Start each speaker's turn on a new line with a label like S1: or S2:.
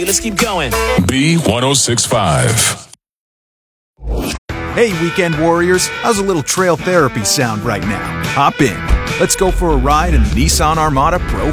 S1: Let's keep going.
S2: B1065.
S3: Hey, weekend warriors, how's a little trail therapy sound right now? Hop in. Let's go for a ride in the Nissan Armada Pro